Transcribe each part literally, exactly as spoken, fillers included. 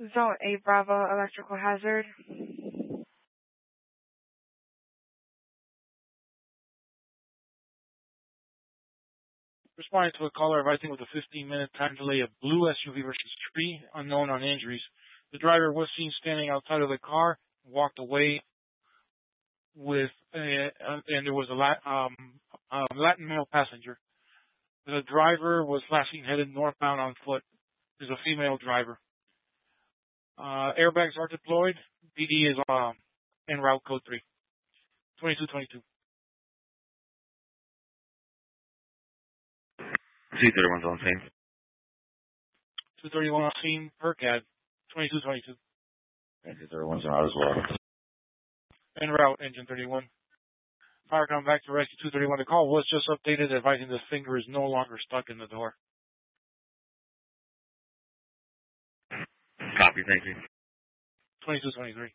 Zone eight Bravo, electrical hazard. Responding to a caller advising with a fifteen minute time delay of blue S U V versus tree, unknown on injuries. The driver was seen standing outside of the car, walked away with, uh, and there was a Lat, um, um, Latin male passenger. The driver was last seen headed northbound on foot. There's a female driver. Uh, airbags are deployed. P D is um, en route code three. twenty-two twenty-two. C thirty-one's on scene. two thirty-one on scene, per C A D. twenty-two twenty-two. And C thirty-one's on as well. En route, engine thirty-one. Fire come back to rescue two thirty-one. The call was just updated advising the finger is no longer stuck in the door. Copy, thank you. twenty-two twenty-three.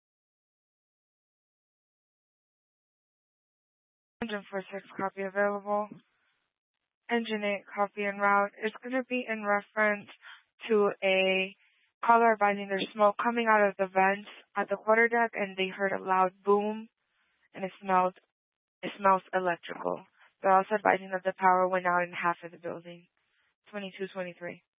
Engine four six copy available. Engine eight copy en route. It's going to be in reference to a caller advising there's smoke coming out of the vents at the quarterdeck, and they heard a loud boom, and it smelled, it smells electrical. They're also advising that the power went out in half of the building. twenty-two twenty-three.